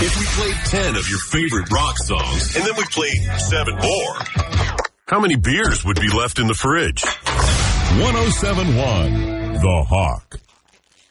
If we played 10 of your favorite rock songs, and then we played 7 more, how many beers would be left in the fridge? 107.1 The Hawk.